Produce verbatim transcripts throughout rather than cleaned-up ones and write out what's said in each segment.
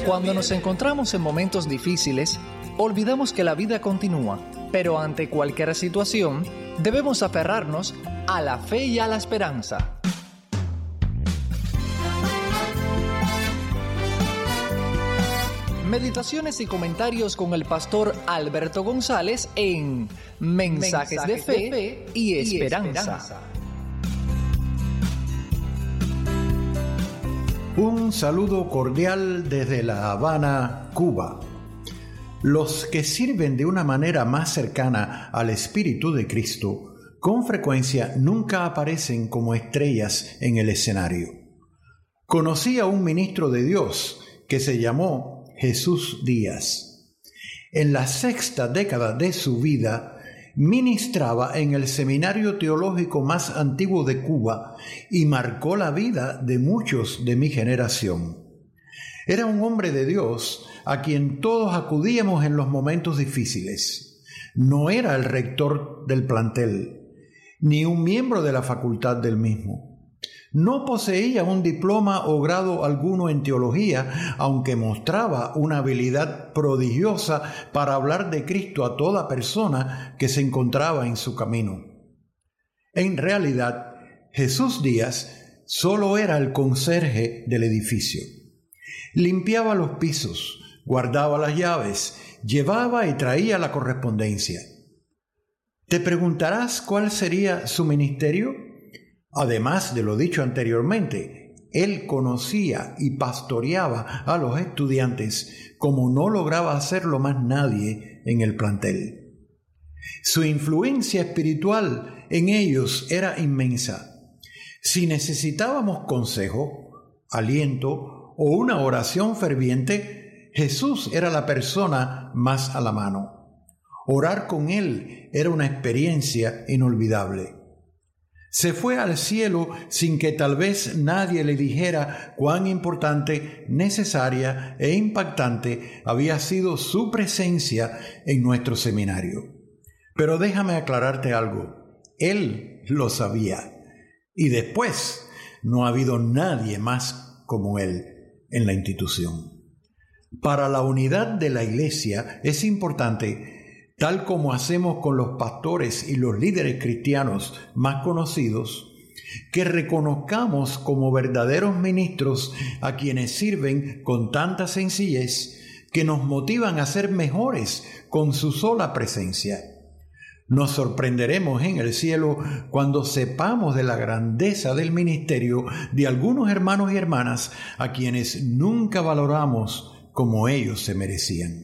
Cuando nos encontramos en momentos difíciles, olvidamos que la vida continúa, pero ante cualquier situación, debemos aferrarnos a la fe y a la esperanza. Meditaciones y comentarios con el pastor Alberto González en Mensajes, Mensajes de, fe de Fe y Esperanza. Y esperanza. Un saludo cordial desde La Habana, Cuba. Los que sirven de una manera más cercana al Espíritu de Cristo, con frecuencia nunca aparecen como estrellas en el escenario. Conocí a un ministro de Dios que se llamó Jesús Díaz. En la sexta década de su vida, ministraba en el seminario teológico más antiguo de Cuba y marcó la vida de muchos de mi generación. Era un hombre de Dios a quien todos acudíamos en los momentos difíciles. No era el rector del plantel, ni un miembro de la facultad del mismo. No poseía un diploma o grado alguno en teología, aunque mostraba una habilidad prodigiosa para hablar de Cristo a toda persona que se encontraba en su camino. En realidad, Jesús Díaz solo era el conserje del edificio. Limpiaba los pisos, guardaba las llaves, llevaba y traía la correspondencia. ¿Te preguntarás cuál sería su ministerio? Además de lo dicho anteriormente, él conocía y pastoreaba a los estudiantes como no lograba hacerlo más nadie en el plantel. Su influencia espiritual en ellos era inmensa. Si necesitábamos consejo, aliento o una oración ferviente, Jesús era la persona más a la mano. Orar con él era una experiencia inolvidable. Se fue al cielo sin que tal vez nadie le dijera cuán importante, necesaria e impactante había sido su presencia en nuestro seminario. Pero déjame aclararte algo. Él lo sabía. Y después no ha habido nadie más como él en la institución. Para la unidad de la iglesia es importante, tal como hacemos con los pastores y los líderes cristianos más conocidos, que reconozcamos como verdaderos ministros a quienes sirven con tanta sencillez que nos motivan a ser mejores con su sola presencia. Nos sorprenderemos en el cielo cuando sepamos de la grandeza del ministerio de algunos hermanos y hermanas a quienes nunca valoramos como ellos se merecían.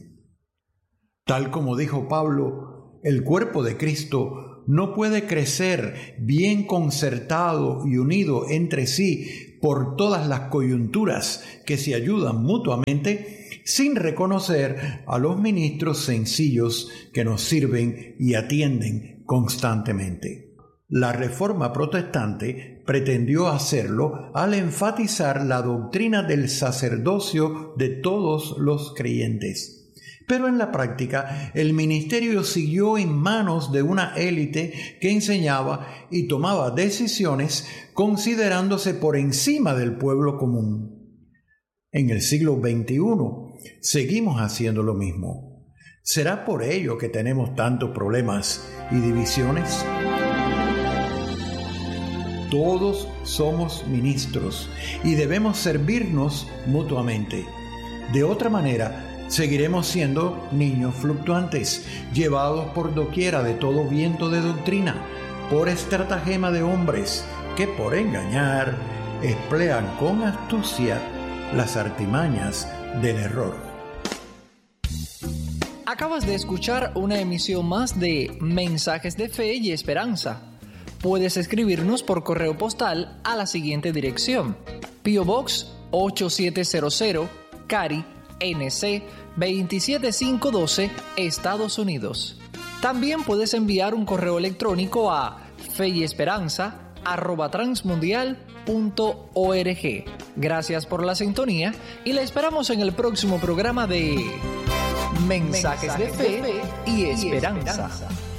Tal como dijo Pablo, el cuerpo de Cristo no puede crecer bien concertado y unido entre sí por todas las coyunturas que se ayudan mutuamente sin reconocer a los ministros sencillos que nos sirven y atienden constantemente. La Reforma Protestante pretendió hacerlo al enfatizar la doctrina del sacerdocio de todos los creyentes. Pero en la práctica, el ministerio siguió en manos de una élite que enseñaba y tomaba decisiones considerándose por encima del pueblo común. En el siglo veintiuno, seguimos haciendo lo mismo. ¿Será por ello que tenemos tantos problemas y divisiones? Todos somos ministros y debemos servirnos mutuamente. De otra manera, seguiremos siendo niños fluctuantes, llevados por doquiera de todo viento de doctrina, por estratagema de hombres que por engañar emplean con astucia las artimañas del error. Acabas de escuchar una emisión más de Mensajes de Fe y Esperanza. Puedes escribirnos por correo postal a la siguiente dirección: P O Box ocho siete cero cero, Cary, N C veintisiete mil quinientos doce, Estados Unidos. También puedes enviar un correo electrónico a feyesperanza arroba transmundial punto org. Gracias por la sintonía y la esperamos en el próximo programa de Mensajes, Mensajes de Fe y Esperanza. Y esperanza.